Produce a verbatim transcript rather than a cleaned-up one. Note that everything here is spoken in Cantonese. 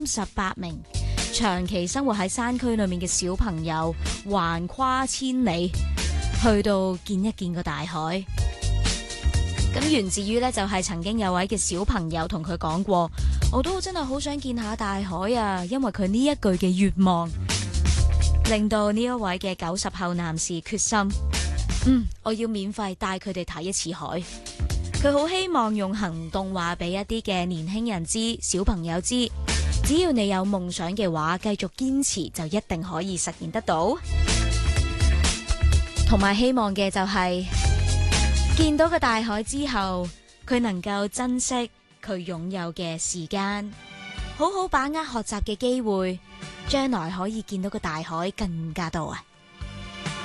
十八名長期生活喺山區裏面嘅小朋友，橫跨千里去到見一見個大海。咁源自於呢，就係曾經有位嘅小朋友同佢講過，我都真係好想見下大海啊！因為佢呢一句嘅願望，令到呢一位嘅九十後男士決心，嗯，我要免費帶佢哋睇一次海。佢好希望用行動話俾一啲嘅年輕人知，小朋友知，只要你有夢想嘅話，繼續堅持就一定可以實現得到。同埋希望嘅就係、是、見到個大海之後，佢能夠珍惜佢擁有嘅時間，好好把握學習嘅機會，將來可以見到個大海更加多啊！